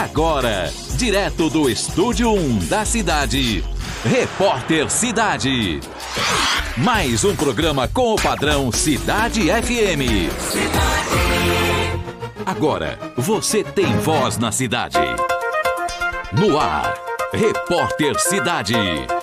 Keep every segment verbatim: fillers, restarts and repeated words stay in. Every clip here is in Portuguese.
Agora, direto do Estúdio um da cidade, Repórter Cidade. Mais um programa com o padrão Cidade F M. Agora, você tem voz na cidade. No ar, Repórter Cidade.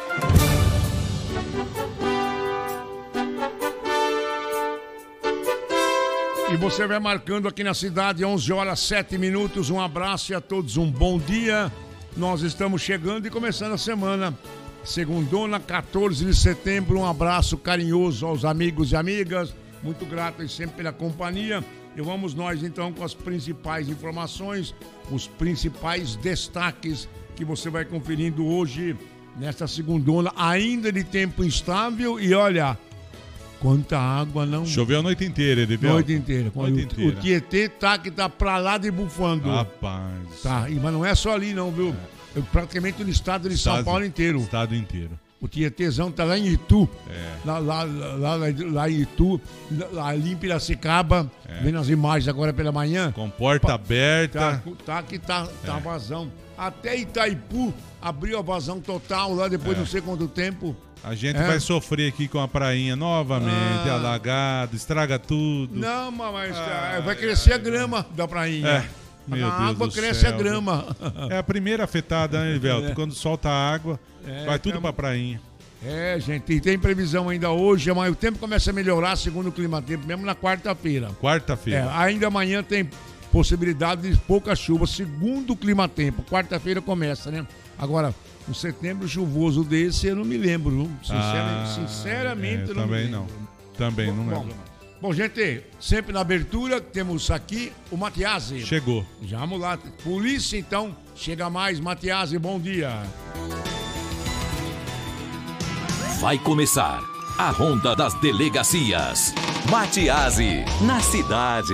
E você vai marcando aqui na cidade, onze horas, sete minutos. Um abraço e a todos um bom dia. Nós estamos chegando e começando a semana. Segundona, quatorze de setembro. Um abraço carinhoso aos amigos e amigas. Muito grato sempre pela companhia. E vamos nós então com as principais informações, os principais destaques que você vai conferindo hoje, nesta segundona, ainda de tempo instável. E olha... Quanta água não... Choveu a noite inteira, Edivelto. Noite inteira. Noite o, inteira. O Tietê tá que tá pra lá de bufando. Rapaz. Tá, mas não é só ali não, viu? É. Eu, praticamente no estado de estado, São Paulo inteiro. Estado inteiro. O Tietêzão tá lá em Itu. É. Lá, lá, lá, lá, lá em Itu, lá ali em Piracicaba. É. Vendo as imagens agora pela manhã. Com porta pa, aberta. Tá, tá que tá, tá é. vazão. Até Itaipu abriu a vazão total lá depois de é. não sei quanto tempo. A gente é. vai sofrer aqui com a prainha novamente, ah. alagado, estraga tudo. Não, mas ah, vai crescer a grama da prainha. É. Meu a Deus água do cresce céu. a grama. É a primeira afetada, né, Velto? É. Quando solta a água, é, vai tudo então... pra prainha. É, gente, e tem previsão ainda hoje, amanhã o tempo começa a melhorar segundo o clima-tempo, mesmo na quarta-feira. Quarta-feira. É, ainda amanhã tem possibilidade de pouca chuva, segundo o clima-tempo. Quarta-feira começa, né? Agora... Um setembro chuvoso desse eu não me lembro, viu? Sinceramente, ah, sinceramente é, eu não também me lembro. Não. Também bom, não lembro. Bom, bom, gente, sempre na abertura temos aqui o Matiasi. Chegou. Já vamos lá. Polícia, então, chega mais. Matiasi, bom dia. Vai começar a Ronda das Delegacias. Matiasi, na cidade.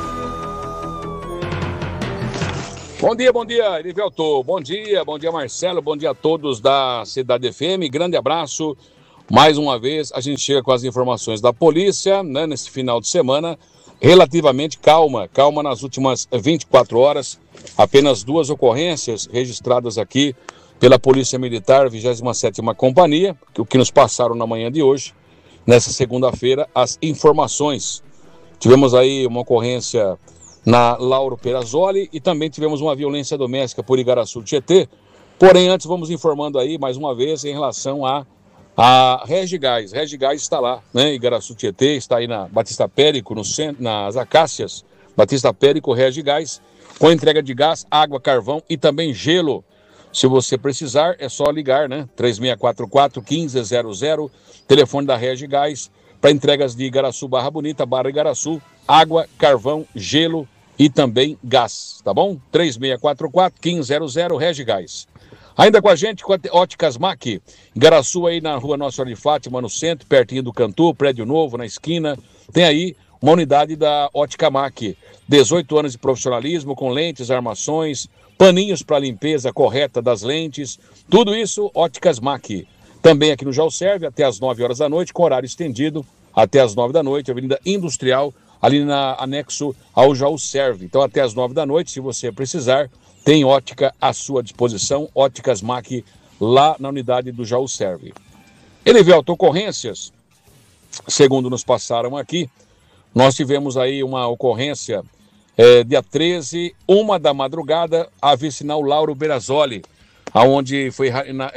Bom dia, bom dia, Edivelto. Bom dia, bom dia, Marcelo. Bom dia a todos da Cidade F M. Grande abraço. Mais uma vez, a gente chega com as informações da polícia, né, nesse final de semana. Relativamente calma, calma nas últimas vinte e quatro horas. Apenas duas ocorrências registradas aqui pela Polícia Militar, vigésima sétima Companhia, que o que nos passaram na manhã de hoje. Nessa segunda-feira, as informações. Tivemos aí uma ocorrência na Lauro Perazzoli e também tivemos uma violência doméstica por Igaraçu Tietê. Porém, antes vamos informando aí, mais uma vez, em relação a, a Regigás. Regigás está lá, né? Igaraçu Tietê está aí na Batista Périco, no centro, nas Acácias, Batista Périco, Regigás, com entrega de gás, água, carvão e também gelo. Se você precisar, é só ligar, né? três seis quatro quatro, um cinco zero zero, telefone da Regigás, para entregas de Igaraçu, Barra Bonita, Barra Igaraçu, água, carvão, gelo e também gás, tá bom? três seis quatro quatro, um cinco zero zero, Regigás. Ainda com a gente, com a Óticas Mac, Igaraçu aí na rua Nossa Senhora de Fátima, no centro, pertinho do Cantu, prédio novo, na esquina. Tem aí uma unidade da Ótica Mac. dezoito anos de profissionalismo, com lentes, armações, paninhos para limpeza correta das lentes. Tudo isso, Óticas Mac. Também aqui no Jaú Serve, até as nove horas da noite, com horário estendido até as nove da noite, Avenida Industrial, ali na anexo ao Jaú Serve. Então, até as nove da noite, se você precisar, tem ótica à sua disposição, Óticas Mac, lá na unidade do Jaú Serve. Elivelto, ocorrências, segundo nos passaram aqui, nós tivemos aí uma ocorrência, é, dia treze, uma da madrugada, a vicinal Lauro Perazzoli, onde foi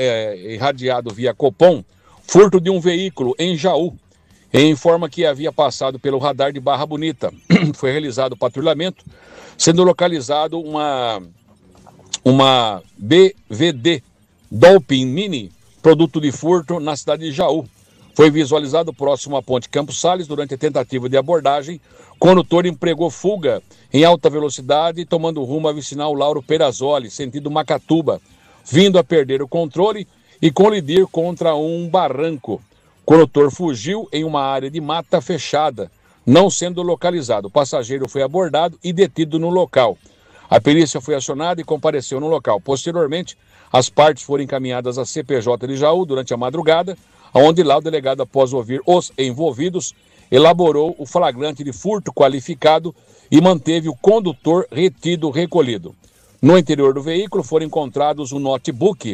é, irradiado via Copom, furto de um veículo em Jaú. Informa que havia passado pelo radar de Barra Bonita. Foi realizado o patrulhamento, sendo localizado uma, uma B V D Dolphin Mini, produto de furto na cidade de Jaú. Foi visualizado próximo à ponte Campos Sales durante a tentativa de abordagem. Condutor empregou fuga em alta velocidade, tomando rumo à vicinal Lauro Perazzoli, sentido Macatuba, vindo a perder o controle e colidir contra um barranco. O condutor fugiu em uma área de mata fechada, não sendo localizado. O passageiro foi abordado e detido no local. A perícia foi acionada e compareceu no local. Posteriormente, as partes foram encaminhadas à C P J de Jaú durante a madrugada, onde lá o delegado, após ouvir os envolvidos, elaborou o flagrante de furto qualificado e manteve o condutor retido recolhido. No interior do veículo foram encontrados um notebook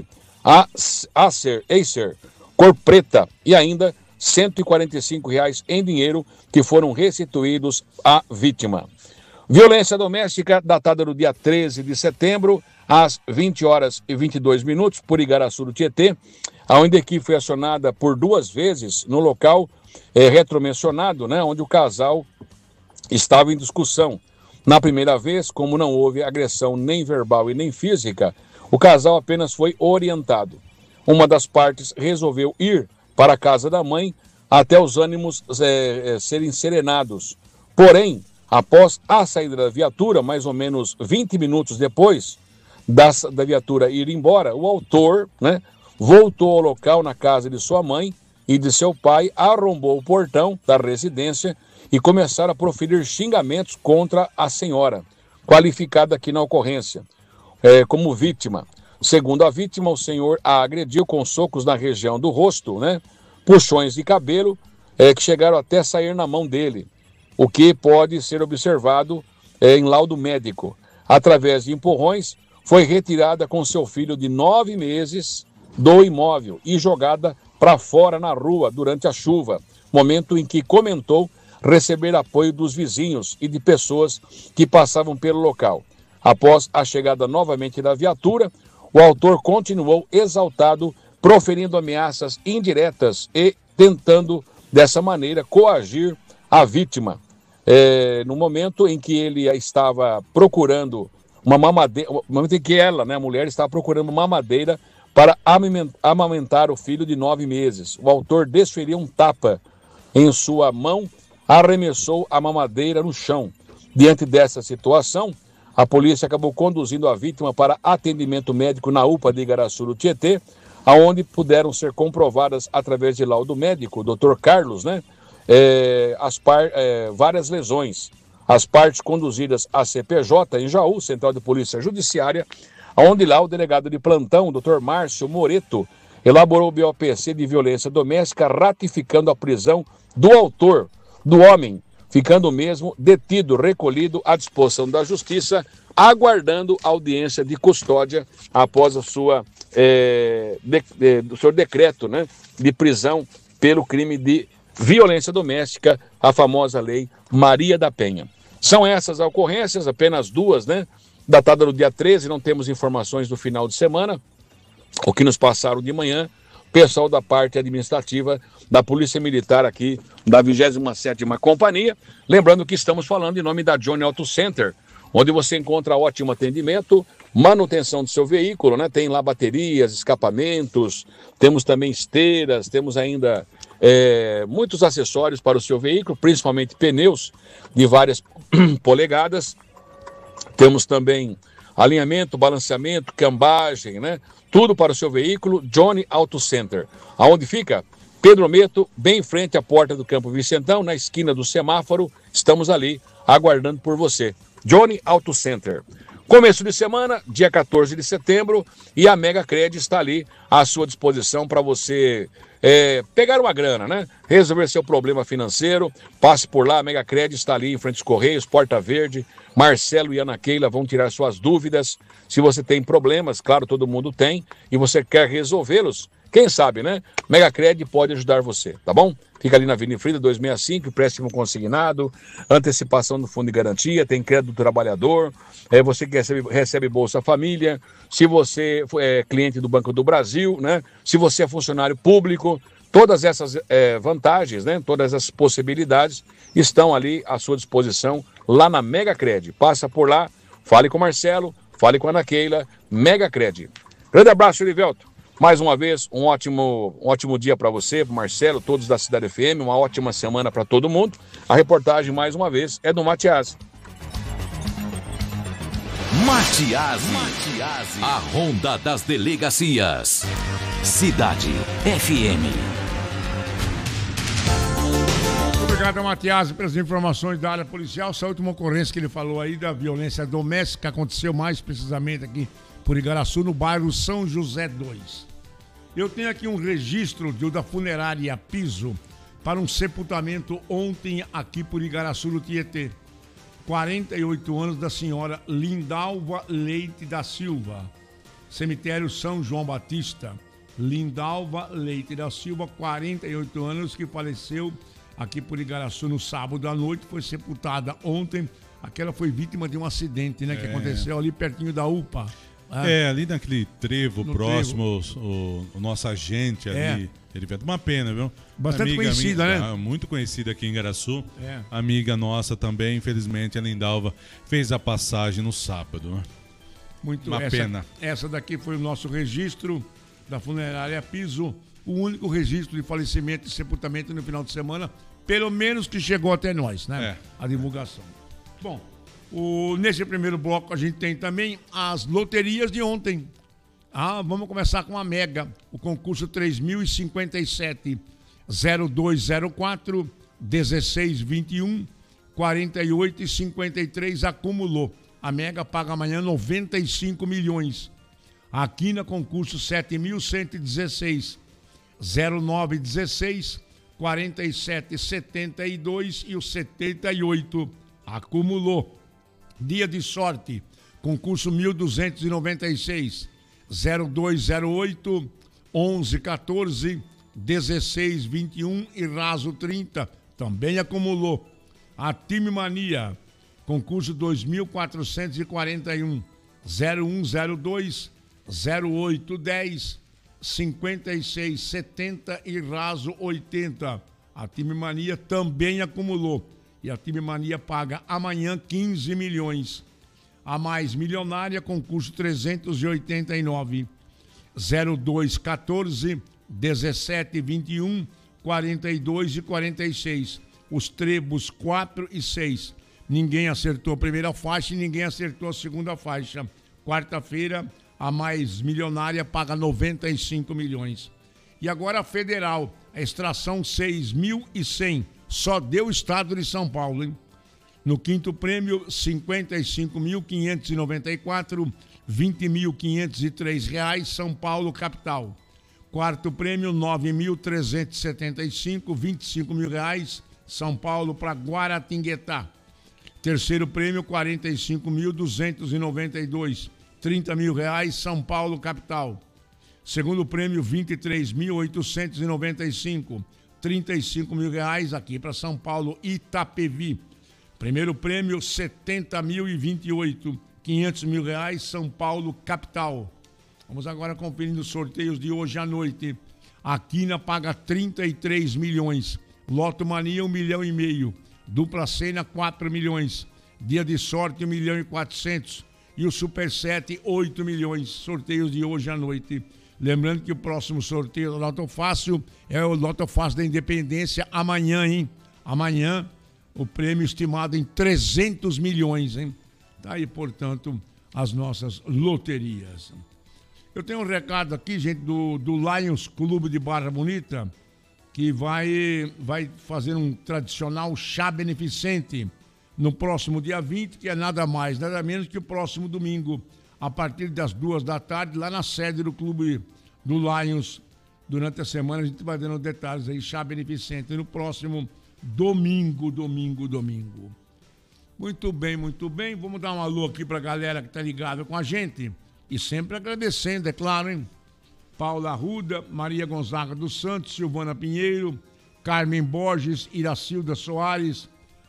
Acer, Acer cor preta e ainda cento e quarenta e cinco reais em dinheiro que foram restituídos à vítima. Violência doméstica datada do dia treze de setembro, às vinte horas e vinte e dois minutos, por Igaraçu do Tietê, onde a equipe foi acionada por duas vezes no local é, retromencionado, né, onde o casal estava em discussão. Na primeira vez, como não houve agressão nem verbal e nem física, o casal apenas foi orientado. Uma das partes resolveu ir para a casa da mãe até os ânimos é, é, serem serenados. Porém, após a saída da viatura, mais ou menos vinte minutos depois da, da viatura ir embora, o autor, né, voltou ao local na casa de sua mãe e de seu pai, arrombou o portão da residência e começaram a proferir xingamentos contra a senhora, qualificada aqui na ocorrência é, como vítima. Segundo a vítima, o senhor a agrediu com socos na região do rosto, né, puxões de cabelo é, que chegaram até sair na mão dele, o que pode ser observado é, em laudo médico. Através de empurrões, foi retirada com seu filho de nove meses do imóvel e jogada para fora na rua durante a chuva, momento em que comentou receber apoio dos vizinhos e de pessoas que passavam pelo local. Após a chegada novamente da viatura, o autor continuou exaltado, proferindo ameaças indiretas e tentando, dessa maneira, coagir a vítima. É, no momento em que ele estava procurando uma mamadeira, no momento em que ela, né, a mulher, estava procurando uma mamadeira para amamentar o filho de nove meses. O autor desferiu um tapa em sua mão, arremessou a mamadeira no chão. Diante dessa situação, a polícia acabou conduzindo a vítima para atendimento médico na U P A de Igaraçu do Tietê, aonde puderam ser comprovadas através de laudo médico, o doutor Carlos, né, é, as par, é, várias lesões. As partes conduzidas à C P J em Jaú, Central de Polícia Judiciária, onde lá o delegado de plantão, doutor Márcio Moreto, elaborou o B O P C de violência doméstica, ratificando a prisão do autor, do homem, ficando mesmo detido, recolhido à disposição da Justiça, aguardando audiência de custódia após a sua, é, de, de, do seu decreto, né, de prisão pelo crime de violência doméstica, a famosa lei Maria da Penha. São essas ocorrências, apenas duas, né? Datada no dia treze, não temos informações do final de semana, o que nos passaram de manhã, pessoal da parte administrativa da Polícia Militar aqui, da vigésima sétima Companhia. Lembrando que estamos falando em nome da Johnny Auto Center, onde você encontra ótimo atendimento, manutenção do seu veículo, né? Tem lá baterias, escapamentos, temos também esteiras, temos ainda é, muitos acessórios para o seu veículo, principalmente pneus de várias polegadas. Temos também alinhamento, balanceamento, cambagem, né? Tudo para o seu veículo, Johnny Auto Center. Aonde fica? Pedro Meto, bem em frente à porta do Campo Vicentão, na esquina do semáforo. Estamos ali, aguardando por você. Johnny Auto Center. Começo de semana, dia quatorze de setembro, e a Mega Cred está ali à sua disposição para você é, pegar uma grana, né? Resolver seu problema financeiro. Passe por lá, a Mega Cred está ali em frente aos Correios, Porta Verde. Marcelo e Ana Keila vão tirar suas dúvidas. Se você tem problemas, claro, todo mundo tem, e você quer resolvê-los, quem sabe, né? Mega Cred pode ajudar você, tá bom? Fica ali na Avenida Frida duzentos e sessenta e cinco, empréstimo consignado, antecipação do fundo de garantia, tem crédito do trabalhador, é, você que recebe, recebe Bolsa Família, se você é cliente do Banco do Brasil, né? Se você é funcionário público, todas essas é, vantagens, né? Todas essas possibilidades estão ali à sua disposição lá na Mega Cred. Passa por lá, fale com o Marcelo, fale com a Ana Keila, Mega Cred. Grande abraço, Erivelto. Mais uma vez, um ótimo, um ótimo dia para você, para Marcelo, todos da Cidade F M, uma ótima semana para todo mundo. A reportagem, mais uma vez, é do Matias. Matias, Matias, a Ronda das Delegacias. Cidade F M. Obrigado, Matias, pelas informações da área policial. Essa última ocorrência que ele falou aí da violência doméstica aconteceu mais precisamente aqui por Igaraçu, no bairro São José dois. Eu tenho aqui um registro da funerária Piso para um sepultamento ontem aqui por Igaraçu, no Tietê. quarenta e oito anos da senhora Lindalva Leite da Silva. Cemitério São João Batista. Lindalva Leite da Silva, quarenta e oito anos, que faleceu aqui por Igaraçu no sábado à noite, foi sepultada ontem. Aquela foi vítima de um acidente, né, é. que aconteceu ali pertinho da U P A. É, é ali naquele trevo no próximo, trevo. O, o nosso agente ali, é. ele fez uma pena, viu? Bastante amiga, conhecida, amiga, né? Muito conhecida aqui em Igaraçu. É. Amiga nossa também, infelizmente, a Lindalva fez a passagem no sábado. Muito uma essa, pena. Essa daqui foi o nosso registro da funerária Piso, o único registro de falecimento e sepultamento no final de semana, pelo menos que chegou até nós, né? É. A divulgação. Bom, o, nesse primeiro bloco a gente tem também as loterias de ontem. Ah, vamos começar com a Mega, o concurso três mil e cinquenta e sete, zero dois zero quatro, dezesseis vinte e um, quarenta e oito e cinquenta e três acumulou. A Mega paga amanhã noventa e cinco milhões. Aqui na concurso sete mil cento e dezesseis, zero nove dezesseis, quarenta e sete setenta e dois e o setenta e oito acumulou. Dia de sorte, concurso mil duzentos e noventa e seis, zero dois zero oito, onze quatorze, dezesseis vinte e um e raso trinta, também acumulou. A Time Mania, concurso dois mil quatrocentos e quarenta e um, zero um zero dois, zero oito dez, cinquenta e seis setenta e raso oitenta. A Time Mania também acumulou. E a Time Mania paga amanhã quinze milhões. A Mais Milionária, concurso trezentos e oitenta e nove, zero dois quatorze, dezessete vinte e um, quarenta e dois e quarenta e seis. Os trebos quatro e seis. Ninguém acertou a primeira faixa e ninguém acertou a segunda faixa. Quarta-feira, a Mais Milionária paga noventa e cinco milhões. E agora a Federal, a extração seis mil e cem. Só deu o estado de São Paulo, hein? No quinto prêmio, cinquenta e cinco mil quinhentos e noventa e quatro, vinte mil quinhentos e três reais, São Paulo, capital. Quarto prêmio, nove mil trezentos e setenta e cinco, vinte e cinco mil reais, São Paulo para Guaratinguetá. Terceiro prêmio, quarenta e cinco mil duzentos e noventa e dois, trinta mil reais, São Paulo, capital. Segundo prêmio, vinte e três mil oitocentos e noventa e cinco, trinta e cinco mil reais aqui para São Paulo, Itapevi. Primeiro prêmio, setenta mil e vinte e oito, quinhentos mil reais, São Paulo, capital. Vamos agora conferindo os sorteios de hoje à noite. A Quina paga trinta e três milhões. Loto Mania, um milhão e meio. Dupla Sena, quatro milhões. Dia de sorte, um milhão e quatrocentos. E o Super sete, oito milhões. Sorteios de hoje à noite. Lembrando que o próximo sorteio do Loto Fácil é o Loto Fácil da Independência amanhã, hein? Amanhã, o prêmio estimado em trezentos milhões, hein? Tá aí, portanto, as nossas loterias. Eu tenho um recado aqui, gente, do, do Lions Clube de Barra Bonita, que vai, vai fazer um tradicional chá beneficente no próximo dia vinte, que é nada mais, nada menos que o próximo domingo, a partir das duas da tarde, lá na sede do Clube do Lions. Durante a semana a gente vai dando detalhes aí, chá beneficente, no próximo domingo, domingo, domingo. Muito bem, muito bem. Vamos dar um alô aqui pra galera que tá ligada com a gente. E sempre agradecendo, é claro, hein? Paula Arruda, Maria Gonzaga dos Santos, Silvana Pinheiro, Carmen Borges, Iracilda Soares,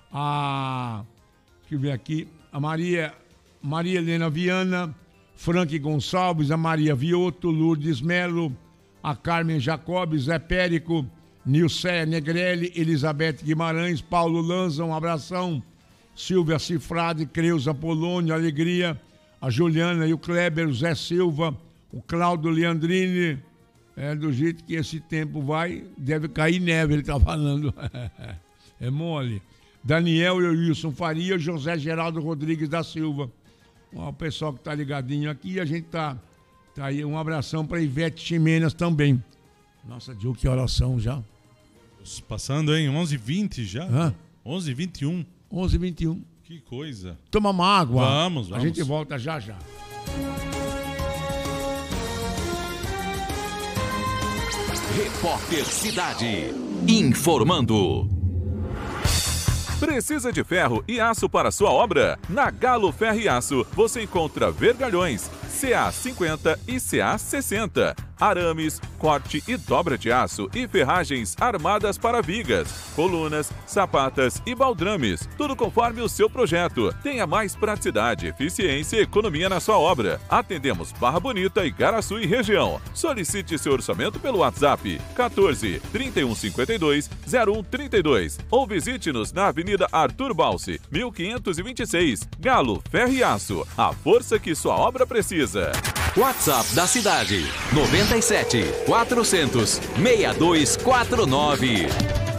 a... deixa eu ver aqui, a Maria, Maria Helena Viana, Frank Gonçalves, a Maria Vioto, Lourdes Melo, a Carmen Jacob, Zé Périco, Nilceia Negrelli, Elizabeth Guimarães, Paulo Lanza, um abração, Silvia Cifrade, Creuza Polônio, Alegria, a Juliana e o Kleber, o Zé Silva, o Cláudio Leandrini, é, do jeito que esse tempo vai, deve cair neve, ele tá falando. É mole. Daniel e o Wilson Faria, José Geraldo Rodrigues da Silva. O pessoal que tá ligadinho aqui, a gente tá, tá aí, um abração para Ivete Ximenas também. Nossa, Diogo, que oração já. Passando, hein? onze e vinte já? Hã? onze e vinte e um. onze e vinte e um. Que coisa. Toma uma água. Vamos, vamos. A gente volta já, já. Repórter Cidade. Informando. Precisa de ferro e aço para sua obra? Na Galo Ferro e Aço você encontra vergalhões C A cinquenta e C A sessenta, arames, corte e dobra de aço e ferragens armadas para vigas, colunas, sapatas e baldrames, tudo conforme o seu projeto. Tenha mais praticidade, eficiência e economia na sua obra. Atendemos Barra Bonita, Igaraçu e região. Solicite seu orçamento pelo WhatsApp quatorze, trinta e um cinquenta e dois, zero um trinta e dois ou visite-nos na Avenida Arthur Balsi, mil quinhentos e vinte e seis. Galo Ferro e Aço, a força que sua obra precisa. WhatsApp da cidade noventa e sete, quatrocentos, sessenta e dois quarenta e nove.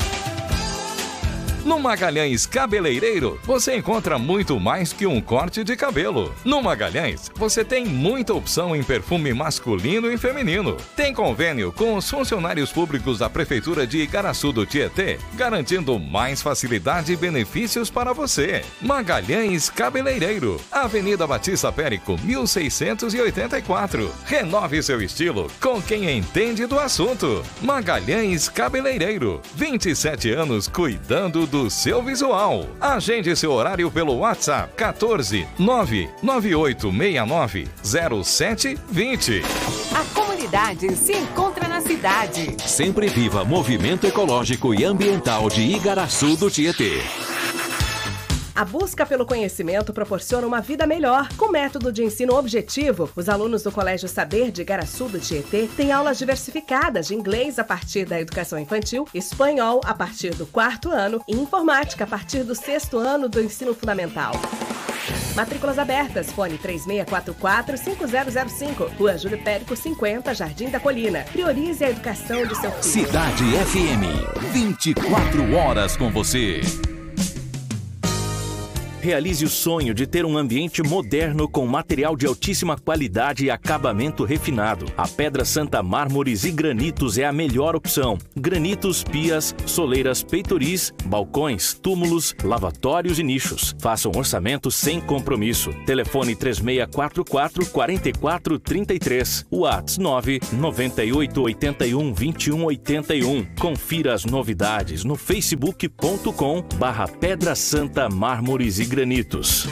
No Magalhães Cabeleireiro, você encontra muito mais que um corte de cabelo. No Magalhães, você tem muita opção em perfume masculino e feminino. Tem convênio com os funcionários públicos da Prefeitura de Igaraçu do Tietê, garantindo mais facilidade e benefícios para você. Magalhães Cabeleireiro, Avenida Batista Périco, mil seiscentos e oitenta e quatro. Renove seu estilo com quem entende do assunto. Magalhães Cabeleireiro, vinte e sete anos cuidando do do seu visual. Agende seu horário pelo WhatsApp quatorze, nove nove oito seis nove, zero sete dois zero. A comunidade se encontra na cidade. Sempre viva movimento ecológico e ambiental de Igaraçu do Tietê. A busca pelo conhecimento proporciona uma vida melhor. Com método de ensino objetivo, os alunos do Colégio Saber de Igaraçu do Tietê têm aulas diversificadas de inglês a partir da educação infantil, espanhol a partir do quarto ano e informática a partir do sexto ano do ensino fundamental. Matrículas abertas, fone três seis quatro quatro, cinco zero zero cinco, Rua Júlio Périco cinquenta, Jardim da Colina. Priorize a educação de seu filho. Cidade F M, vinte e quatro horas com você. Realize o sonho de ter um ambiente moderno com material de altíssima qualidade e acabamento refinado. A Pedra Santa Mármores e Granitos é a melhor opção. Granitos, pias, soleiras, peitoris, balcões, túmulos, lavatórios e nichos. Faça um orçamento sem compromisso. Telefone três seis quatro quatro, quatro quatro três três. WhatsApp nove nove oito oito um, dois um oito um. Confira as novidades no facebook ponto com barra Pedra Santa Mármores e Granitos.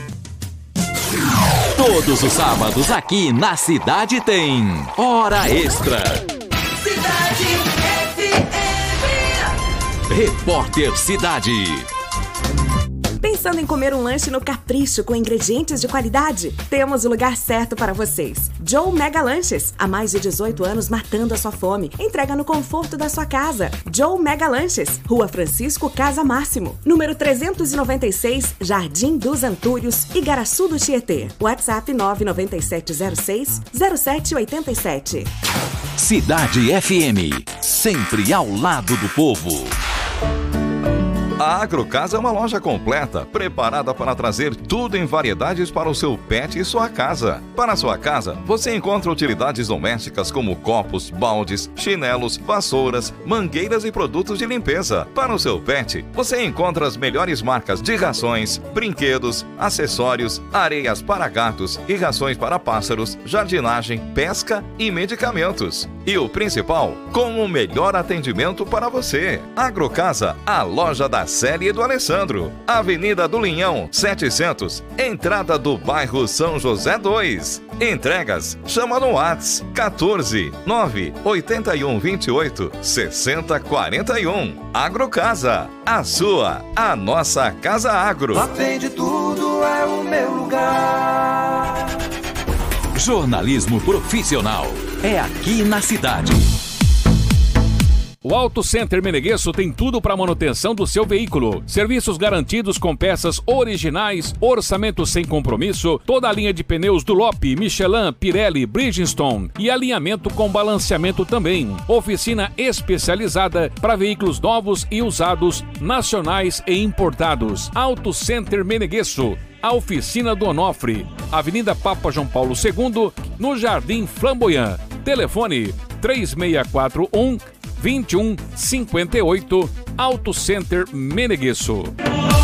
Todos os sábados aqui na Cidade tem Hora Extra. Cidade F M. Repórter Cidade. Pensando em comer um lanche no Capricho com ingredientes de qualidade? Temos o lugar certo para vocês. Joe Mega Lanches. Há mais de dezoito anos matando a sua fome. Entrega no conforto da sua casa. Joe Mega Lanches. Rua Francisco Casa Máximo. Número trezentos e noventa e seis, Jardim dos Antúrios, Igaraçu do Tietê. WhatsApp nove nove sete zero seis, zero sete oito sete. Cidade F M. Sempre ao lado do povo. A Agrocasa é uma loja completa, preparada para trazer tudo em variedades para o seu pet e sua casa. Para a sua casa, você encontra utilidades domésticas como copos, baldes, chinelos, vassouras, mangueiras e produtos de limpeza. Para o seu pet, você encontra as melhores marcas de rações, brinquedos, acessórios, areias para gatos e rações para pássaros, jardinagem, pesca e medicamentos. E o principal, com o melhor atendimento para você. Agrocasa, a loja da Célia e do Alessandro. Avenida do Linhão, setecentos, entrada do bairro São José dois. Entregas, chama no WhatsApp quatorze, nove oito um, dois oito, seis zero quatro um. Agrocasa, a sua, a nossa Casa Agro. Lá vende tudo, é o meu lugar. Jornalismo profissional é aqui na cidade. O Auto Center Meneguesso tem tudo para manutenção do seu veículo. Serviços garantidos com peças originais, orçamento sem compromisso, toda a linha de pneus Dunlop, Michelin, Pirelli, Bridgestone e alinhamento com balanceamento também. Oficina especializada para veículos novos e usados, nacionais e importados. Auto Center Meneguesso. A oficina do Onofre, Avenida Papa João Paulo segundo, no Jardim Flamboyant. Telefone três seis quatro um, dois um cinco oito, Auto Center Meneguesso.